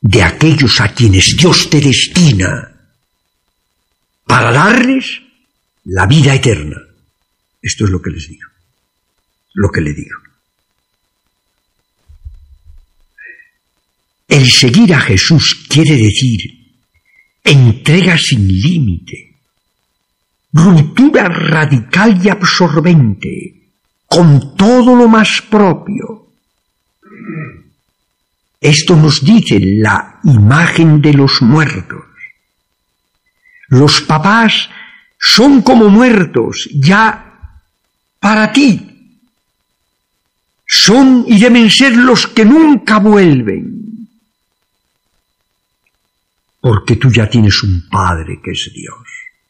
de aquellos a quienes Dios te destina para darles la vida eterna. Esto es lo que les digo, lo que le digo. El seguir a Jesús quiere decir entrega sin límite, ruptura radical y absorbente con todo lo más propio. Esto nos dice la imagen de los muertos. Los papás son como muertos ya para ti. Son y deben ser los que nunca vuelven. Porque tú ya tienes un Padre que es Dios.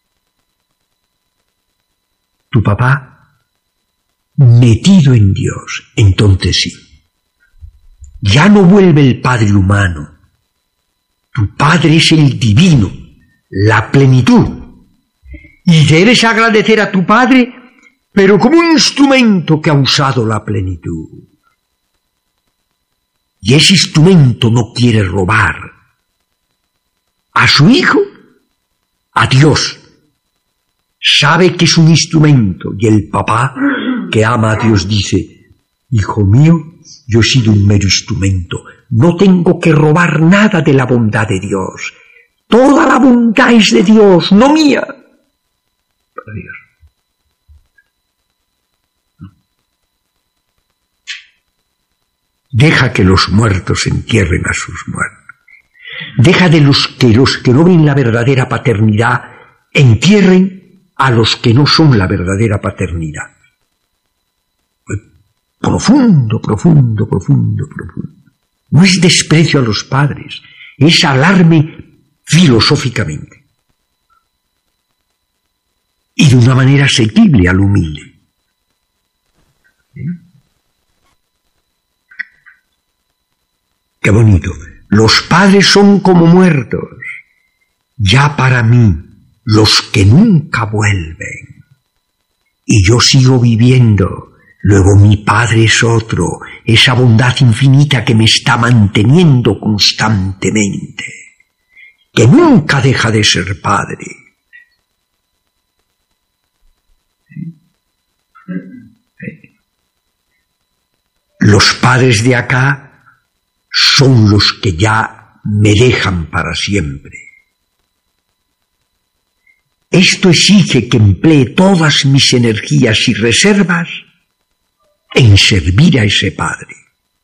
Tu papá, metido en Dios, entonces sí. Ya no vuelve el Padre humano. Tu Padre es el divino, la plenitud. Y debes agradecer a tu Padre, pero como un instrumento que ha usado la plenitud. Y ese instrumento no quiere robar a su hijo, a Dios. Sabe que es un instrumento, y el papá que ama a Dios dice: hijo mío, yo he sido un mero instrumento, no tengo que robar nada de la bondad de Dios. Toda la bondad es de Dios, no mía. Para Dios. Deja que los muertos entierren a sus muertos. Deja de los que no ven la verdadera paternidad entierren a los que no son la verdadera paternidad. Profundo, profundo, profundo, profundo. No es desprecio a los padres, es hablarme filosóficamente. Y de una manera asequible al humilde. Qué bonito. Los padres son como muertos, ya para mí, los que nunca vuelven. Y yo sigo viviendo. Luego mi Padre es otro, esa bondad infinita que me está manteniendo constantemente, que nunca deja de ser Padre. Los padres de acá son los que ya me dejan para siempre. Esto exige que emplee todas mis energías y reservas en servir a ese Padre,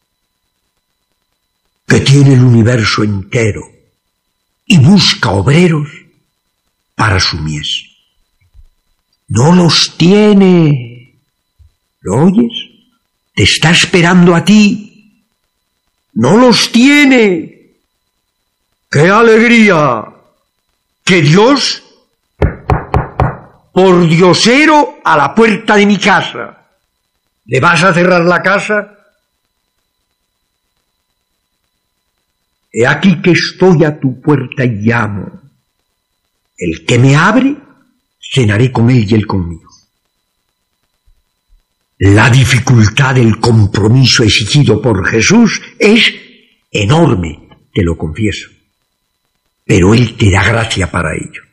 que tiene el universo entero y busca obreros para su mies. No los tiene. ¿Lo oyes? Te está esperando a ti. No los tiene. ¡Qué alegría! Que Dios, por diosero, a la puerta de mi casa. ¿Le vas a cerrar la casa? He aquí que estoy a tu puerta y llamo. El que me abre, cenaré con él y él conmigo. La dificultad del compromiso exigido por Jesús es enorme, te lo confieso. Pero Él te da gracia para ello.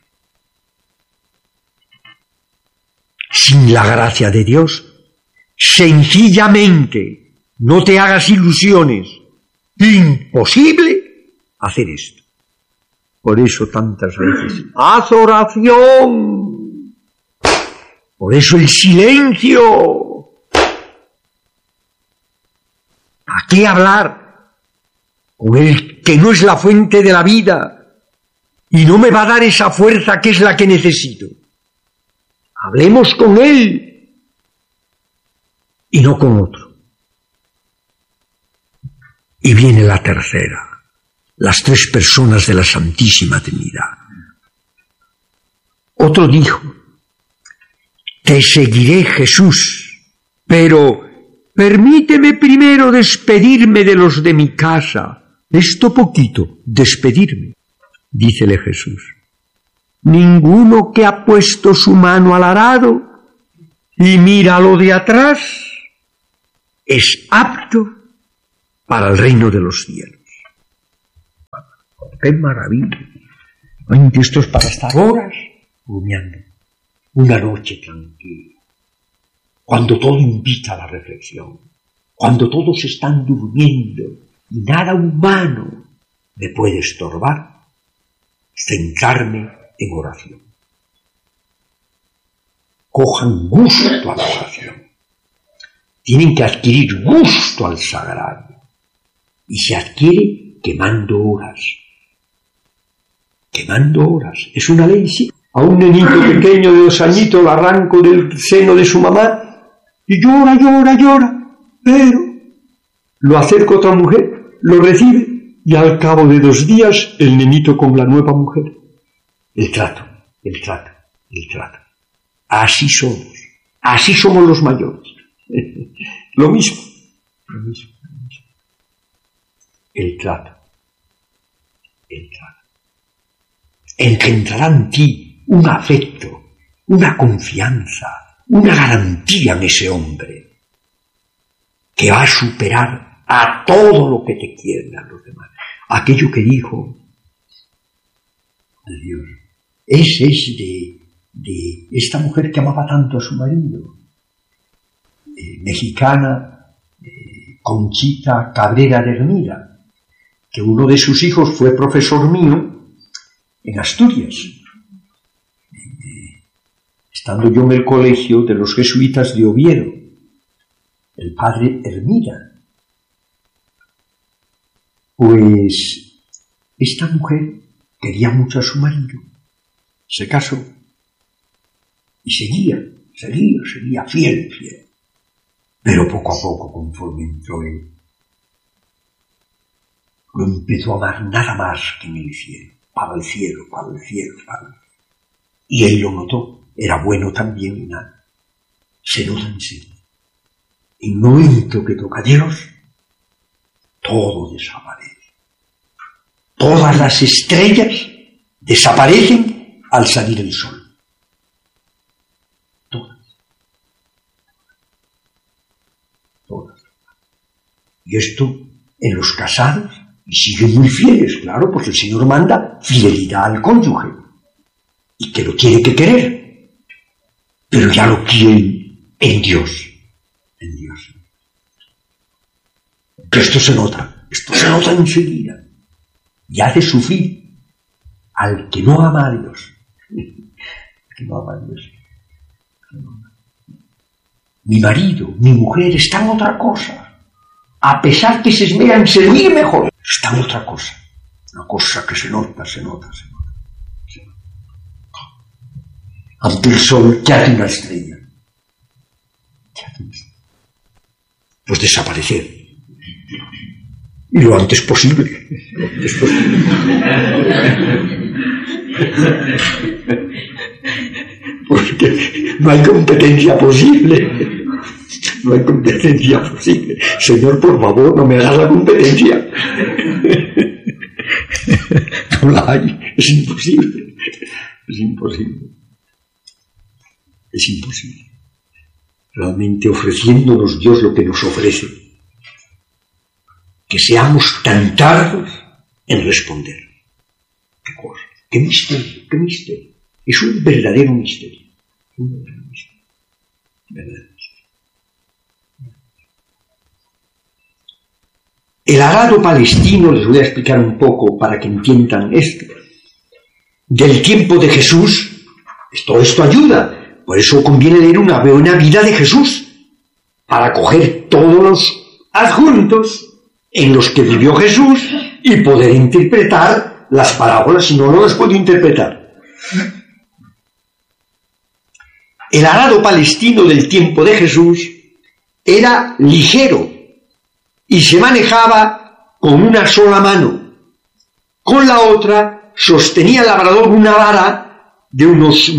Sin la gracia de Dios, sencillamente, no te hagas ilusiones, imposible hacer esto. Por eso tantas veces, haz oración. Por eso el silencio. ¿A qué hablar con el que no es la fuente de la vida y no me va a dar esa fuerza que es la que necesito? Hablemos con él y no con otro. Y viene la tercera, las tres personas de la Santísima Trinidad. Otro dijo: te seguiré, Jesús, pero permíteme primero despedirme de los de mi casa. Esto poquito, despedirme. Dícele Jesús: ninguno que ha puesto su mano al arado y mira lo de atrás es apto para el reino de los cielos. ¡Qué maravilla! Esto es para estar horas rumiando. Una noche tranquila, cuando todo invita a la reflexión, cuando todos están durmiendo y nada humano me puede estorbar, centrarme en oración. Cojan gusto a la oración. Tienen que adquirir gusto al sagrario. Y se adquiere quemando horas. Quemando horas. Es una ley, sí. A un nenito pequeño de 2 añitos lo arranco del seno de su mamá y llora, llora, llora. Pero lo acerco a otra mujer, lo recibe y al cabo de 2 días el nenito con la nueva mujer. El trato. Así somos los mayores. Lo mismo. El trato. Engendrará en ti un afecto, una confianza, una garantía en ese hombre que va a superar a todo lo que te quieran los demás. Aquello que dijo el Dios, es de esta mujer que amaba tanto a su marido, mexicana, Conchita Cabrera de Hermida, que uno de sus hijos fue profesor mío en Asturias, estando yo en el colegio de los jesuitas de Oviedo, el padre Hermida. Pues esta mujer quería mucho a su marido, se casó y seguía fiel. Pero poco a poco, conforme entró él, lo empezó a amar nada más que en el cielo, para el cielo. Y él lo notó, era bueno también en nada. Se nota en serio. En el momento que toca a Dios, todo desaparece. Todas las estrellas desaparecen al salir el sol. Todas. Y esto en los casados, y siguen muy fieles, claro, porque el Señor manda fidelidad al cónyuge, y que lo tiene que querer, pero ya lo quieren en Dios. Que esto se nota enseguida, y hace sufrir al que no ama a Dios. Mi marido, mi mujer está en otra cosa, a pesar que se esmera en servir mejor, está en otra cosa, una cosa que se nota. Ante el sol, ¿qué hace una estrella? Pues desaparecer. Y lo antes posible. Porque no hay competencia posible. Señor, por favor, no me hagas la competencia. No la hay. Es imposible. Realmente ofreciéndonos Dios lo que nos ofrece. Que seamos tan tardos en responder. ¿Qué cosa? ¿Qué misterio? Es un verdadero misterio. El arado palestino, les voy a explicar un poco para que entiendan esto. Del tiempo de Jesús, todo esto ayuda. Por eso conviene leer una buena vida de Jesús, para coger todos los adjuntos en los que vivió Jesús y poder interpretar las parábolas, si no las puedo interpretar. El arado palestino del tiempo de Jesús era ligero y se manejaba con una sola mano. Con la otra sostenía el labrador una vara de unos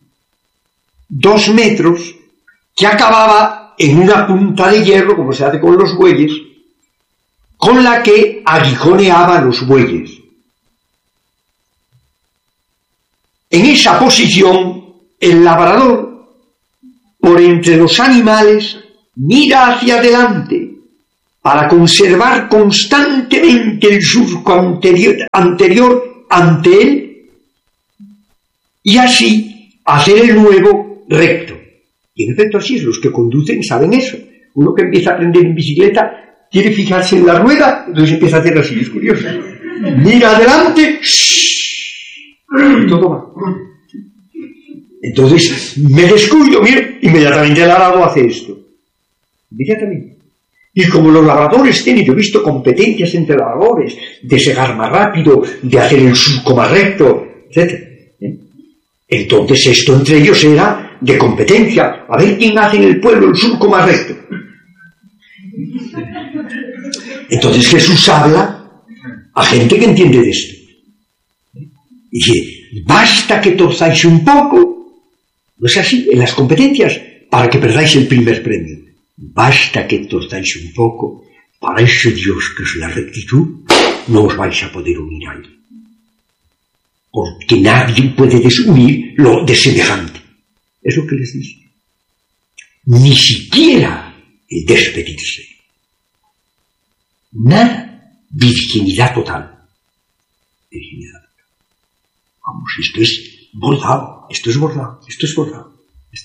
2 metros que acababa en una punta de hierro, como se hace con los bueyes, con la que aguijoneaba los bueyes. En esa posición, el labrador, por entre los animales, mira hacia adelante, para conservar constantemente el surco anterior ante él y así hacer el nuevo recto. Y en efecto así es, los que conducen saben eso. Uno que empieza a aprender en bicicleta quiere fijarse en la rueda, entonces empieza a hacer así, es curioso. Mira adelante, y todo va. Entonces me descuido, mira, inmediatamente el arado hace esto. Inmediatamente. Y como los labradores tienen, yo he visto competencias entre labradores, de segar más rápido, de hacer el surco más recto, etc. Entonces esto entre ellos era de competencia, a ver quién hace en el pueblo el surco más recto. Entonces Jesús habla a gente que entiende de esto. Y dice, basta que torzáis un poco, no es así, en las competencias, para que perdáis el primer premio. Basta que torzáis un poco, para ese Dios que es la rectitud, no os vais a poder unir a él. Porque nadie puede desunir lo de semejante. Es lo que les dice. Ni siquiera el despedirse. Nada. Virginidad total. Virginidad total. Vamos, esto es bordado. Esto es bordado. Esto es bordado.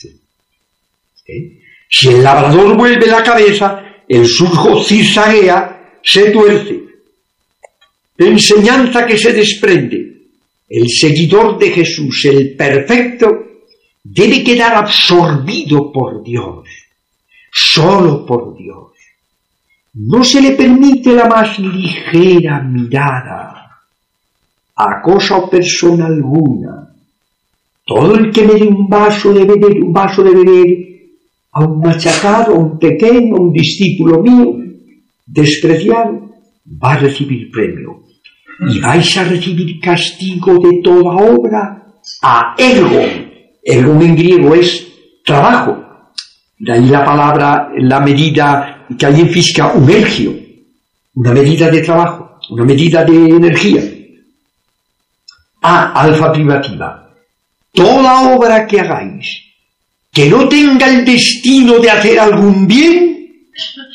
Si el labrador vuelve la cabeza, el surco zigzaguea, se tuerce. Enseñanza que se desprende. El seguidor de Jesús, el perfecto, debe quedar absorbido por Dios, solo por Dios. No se le permite la más ligera mirada a cosa o persona alguna. Todo el que me dé un vaso de beber a un machacado, a un pequeño, a un discípulo mío, despreciado, va a recibir premio. Y vais a recibir castigo de toda obra a ergon. Ergon en griego es trabajo. De ahí la palabra, la medida que hay en física, umergio. Una medida de trabajo, una medida de energía. A, alfa privativa. Toda obra que hagáis que no tenga el destino de hacer algún bien,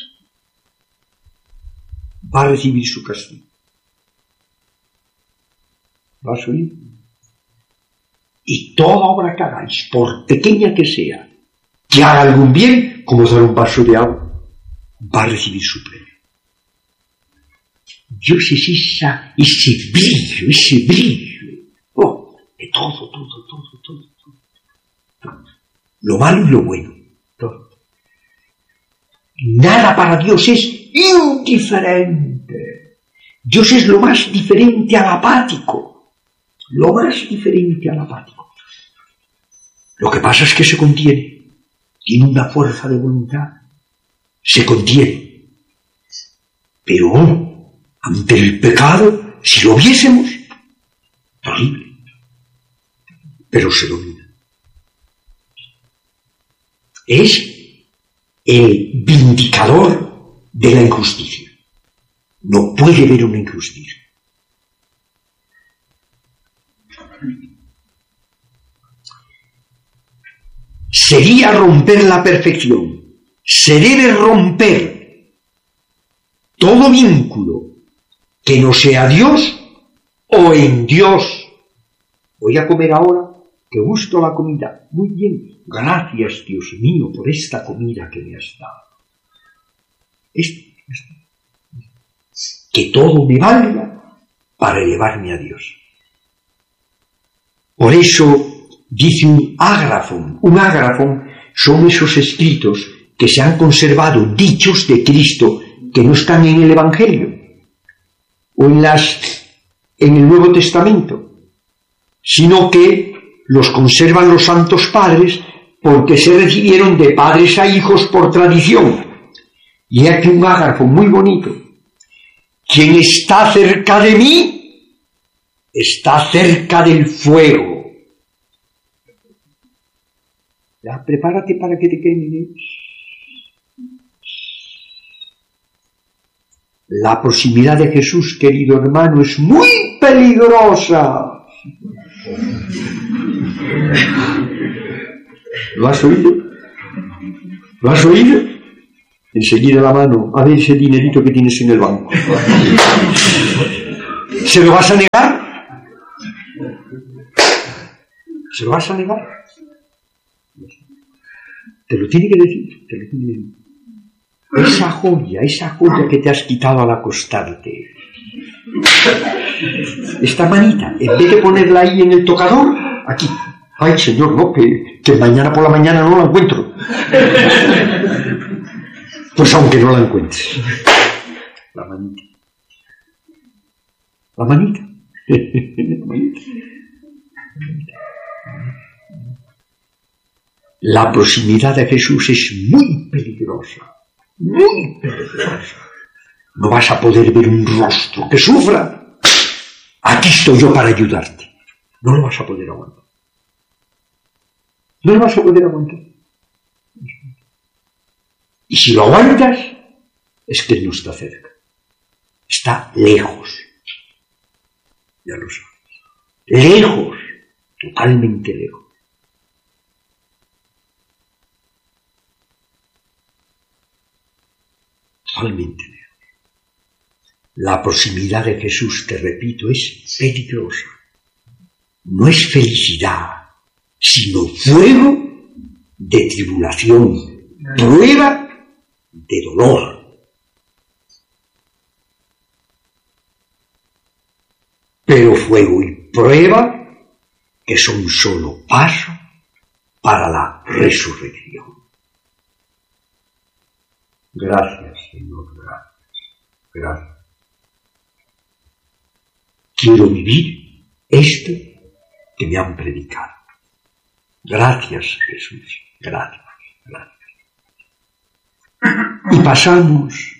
va a recibir su castigo. ¿Vas a oír? Y toda obra que hagáis, por pequeña que sea, que haga algún bien, como dar un vaso de agua, va a recibir su premio. Dios es ese brillo, de todo. Lo malo y lo bueno, todo. Nada para Dios es indiferente. Dios es lo más diferente al apático. Lo más diferente al apático. Lo que pasa es que se contiene. Tiene una fuerza de voluntad. Se contiene. Pero ante el pecado, si lo viésemos, terrible. Pero se domina. Es el vindicador de la injusticia. No puede haber una injusticia. Sería romper la perfección. Se debe romper todo vínculo que no sea Dios o en Dios. Voy a comer ahora, que gusto la comida. Muy bien, gracias Dios mío por esta comida que me has dado. Que todo me valga para elevarme a Dios. Por eso dice un ágrafon. Un ágrafon son esos escritos que se han conservado, dichos de Cristo, que no están en el Evangelio o en el Nuevo Testamento, sino que los conservan los santos padres porque se recibieron de padres a hijos por tradición. Y aquí un ágrafon muy bonito. Quien está cerca de mí está cerca del fuego. Ya, prepárate para que te quemen. La proximidad de Jesús, querido hermano, es muy peligrosa. ¿Lo has oído? ¿Lo has oído? enseguida la mano, a ver ese dinerito que tienes en el banco. ¿Se lo vas a negar? ¿Se lo vas a negar? Te lo tiene que decir, te lo tiene que decir. Esa joya que te has quitado al acostarte, esta manita, en vez de ponerla ahí en el tocador, aquí. Ay, señor, no, que mañana por la mañana no la encuentro. Pues aunque no la encuentres. La manita. La manita. La manita. La proximidad de Jesús es muy peligrosa. Muy peligrosa. No vas a poder ver un rostro que sufra. Aquí estoy yo para ayudarte. No lo vas a poder aguantar. No lo vas a poder aguantar. Y si lo aguantas, es que no está cerca. Está lejos. Ya lo sabes. Lejos. Totalmente lejos. Totalmente lejos. La proximidad de Jesús, te repito, es peligrosa. No es felicidad, sino fuego de tribulación, prueba de dolor. Pero fuego y prueba que son solo paso para la resurrección. Gracias, Señor, gracias. Gracias. Quiero vivir esto que me han predicado. Gracias, Jesús. Gracias, gracias. Y pasamos,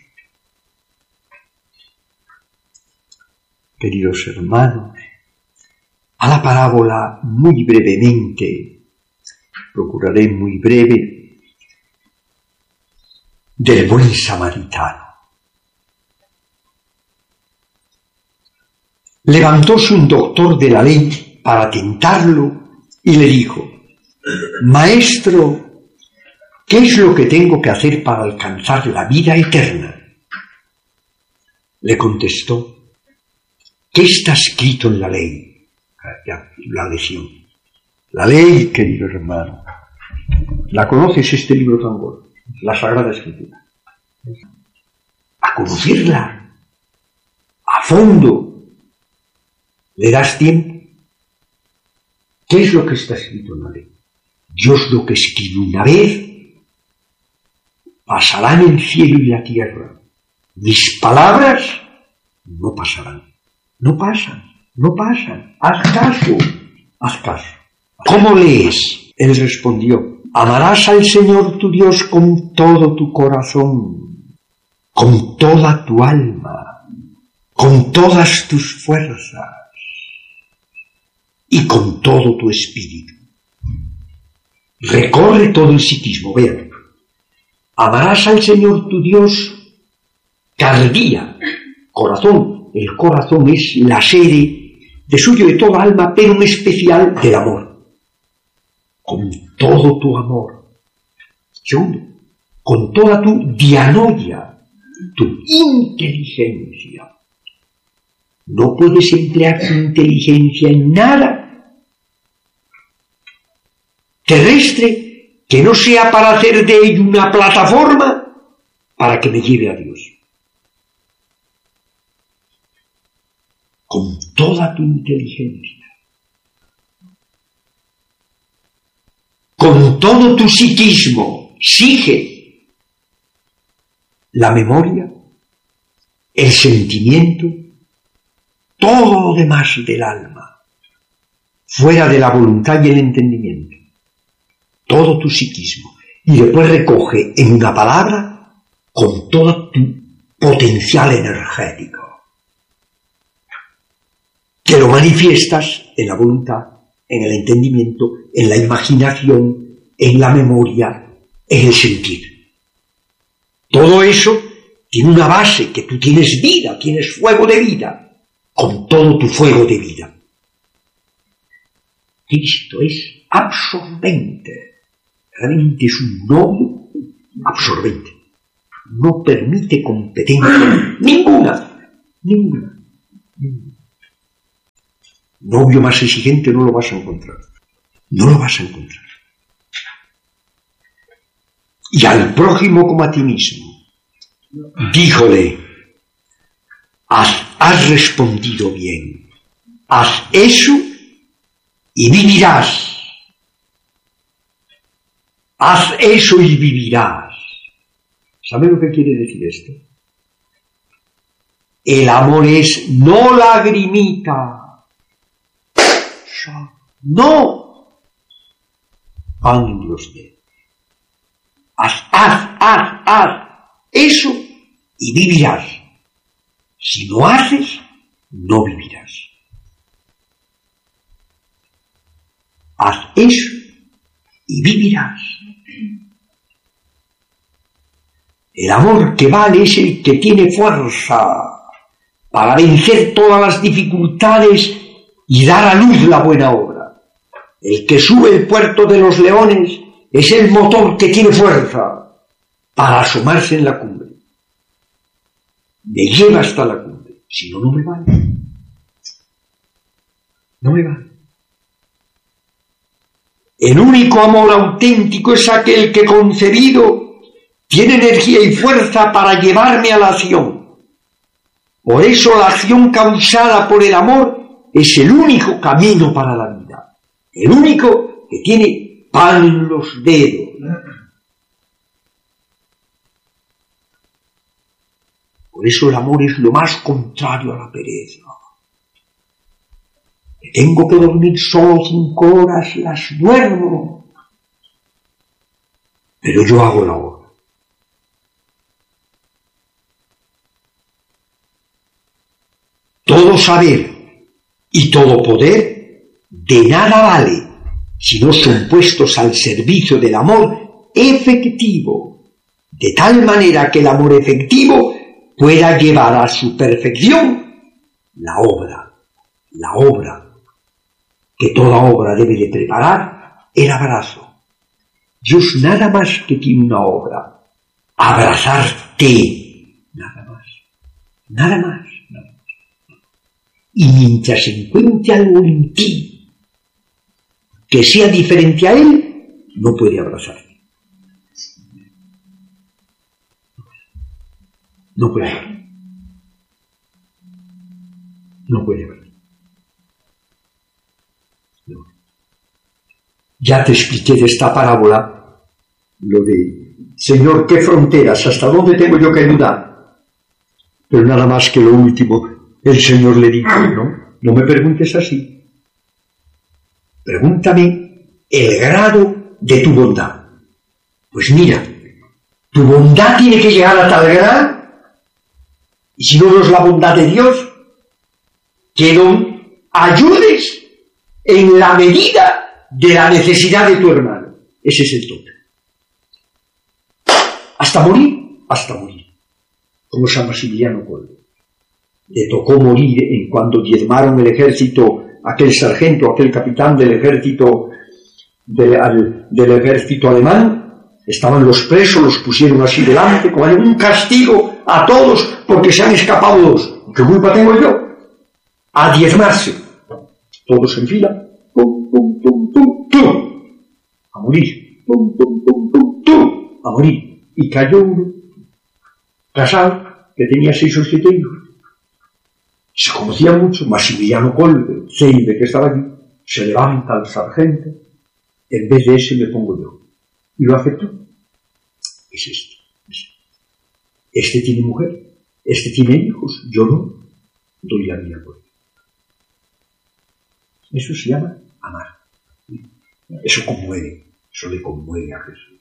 queridos hermanos, a la parábola muy brevemente, procuraré muy breve, del buen samaritano. Levantóse un doctor de la ley para tentarlo y le dijo: Maestro, ¿qué es lo que tengo que hacer para alcanzar la vida eterna? Le contestó: ¿qué está escrito en la ley? La lección. La ley, querido hermano. ¿La conoces, este libro tan gordo? La Sagrada Escritura. A conocerla a fondo. ¿Le das tiempo? ¿Qué es lo que está escrito en la ley? Dios lo que escribe una vez, pasarán el cielo y la tierra. Mis palabras no pasarán. No pasan, no pasan. Haz caso, haz caso. ¿Cómo lees? Él respondió: amarás al Señor tu Dios con todo tu corazón, con toda tu alma, con todas tus fuerzas y con todo tu espíritu. Recorre todo el psiquismo, vean. Amarás al Señor tu Dios, cardia, corazón. El corazón es la sede de suyo de toda alma, pero en especial del amor. Con todo tu amor. Segundo, con toda tu dianoia, tu inteligencia. No puedes emplear tu inteligencia en nada terrestre que no sea para hacer de ello una plataforma para que me lleve a Dios. Con toda tu inteligencia, con todo tu psiquismo, sige la memoria, el sentimiento, todo lo demás del alma, fuera de la voluntad y el entendimiento, todo tu psiquismo, y después recoge en una palabra con todo tu potencial energético, que lo manifiestas en la voluntad, en el entendimiento, en la imaginación, en la memoria, en el sentir. Todo eso tiene una base, que tú tienes vida, tienes fuego de vida, con todo tu fuego de vida. Cristo es absorbente, realmente es un novio absorbente. no permite competencia ninguna. Novio más exigente no lo vas a encontrar. No lo vas a encontrar. Y al prójimo como a ti mismo. Díjole, has respondido bien. Haz eso y vivirás. Haz eso y vivirás. ¿Sabe lo que quiere decir esto? El amor es no lagrimita. No. Pan en los dedos. Haz eso y vivirás. Si no haces, no vivirás. Haz eso y vivirás. El amor que vale es el que tiene fuerza para vencer todas las dificultades y dar a luz la buena obra. El que sube el puerto de los leones es el motor que tiene fuerza para asomarse en la cumbre. Me lleva hasta la cumbre, si no, no me vale. No me vale. El único amor auténtico es aquel que concebido tiene energía y fuerza para llevarme a la acción. Por eso la acción causada por el amor es el único camino para la vida. El único que tiene pan en los dedos. Por eso el amor es lo más contrario a la pereza. Tengo que dormir solo 5 horas, las duermo. Pero yo hago la obra. Todo saber y todo poder de nada vale si no son puestos al servicio del amor efectivo, de tal manera que el amor efectivo pueda llevar a su perfección la obra, que toda obra debe de preparar, el abrazo. Dios nada más que tiene una obra, abrazarte, nada más. Y mientras encuentre algo en ti que sea diferente a él, no puede abrazarte. No puede haber. No. Ya te expliqué de esta parábola lo de, Señor, ¿qué fronteras? ¿Hasta dónde tengo yo que ayudar? Pero nada más que lo último, el Señor le dijo, no me preguntes así. Pregúntame el grado de tu bondad. Pues mira, tu bondad tiene que llegar a tal grado, y si no es la bondad de Dios, que no ayudes en la medida de la necesidad de tu hermano. Ese es el tope. Hasta morir. Como San Maximiliano Kolbe. Le tocó morir en cuando diezmaron el ejército, aquel sargento, aquel capitán del ejército del ejército alemán. Estaban los presos, los pusieron así delante, como un castigo a todos porque se han escapado 2. ¿Qué culpa tengo yo? A diezmarse. Todos en fila. Pum, pum, pum, pum, pum. A morir. Pum, pum, pum, pum, pum. A morir. Y cayó uno, casado, que tenía 6 o 7 hijos. Se conocía mucho. Maximiliano Kolbe, Ceibe, que estaba allí, se levanta al sargento. En vez de ese me pongo yo. Y lo aceptó. Es esto. Este tiene mujer, este tiene hijos, yo no. Doy la vida por él. Eso se llama amar. Eso conmueve. Eso le conmueve a Jesús.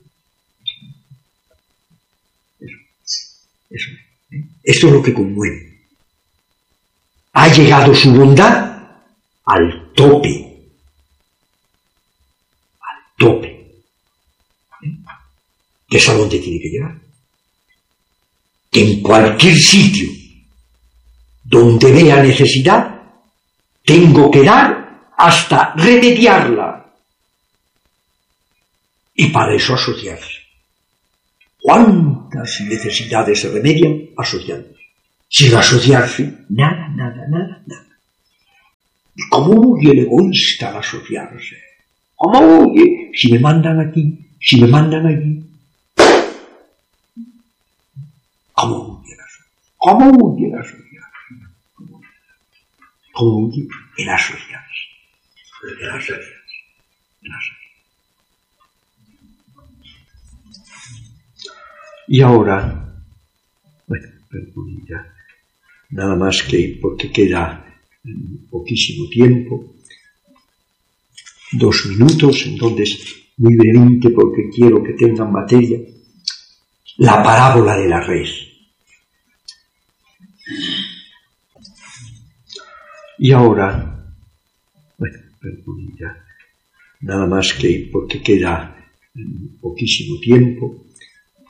Eso. Esto es lo que conmueve. Ha llegado su bondad al tope. Que es a donde tiene que llegar. Que en cualquier sitio donde vea necesidad, tengo que dar hasta remediarla. Y para eso asociarse. ¿Cuántas necesidades se remedian asociándose? Sin asociarse, nada, nada, nada, nada. ¿Y cómo huye el egoísta al asociarse? ¿Cómo huye? Si me mandan aquí, si me mandan allí. ¿Cómo huye el asociarse? ¿Cómo huye el asociarse? ¿Cómo huye el asociarse? El asociarse. El asociarse. Y ahora, bueno, perdón, ya, nada más que porque queda poquísimo tiempo, 2 minutos, entonces muy brevemente porque quiero que tengan materia, la parábola de la res. Y ahora, bueno, perdón, ya, nada más que porque queda poquísimo tiempo,